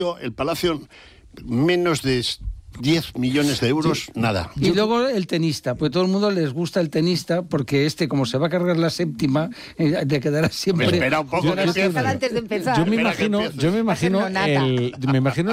El Palacio, menos de 10 millones de euros, nada. Y luego el tenista, pues todo el mundo les gusta el tenista porque como se va a cargar la séptima, te quedará siempre... Espera un poco, Antes de empezar. Yo me imagino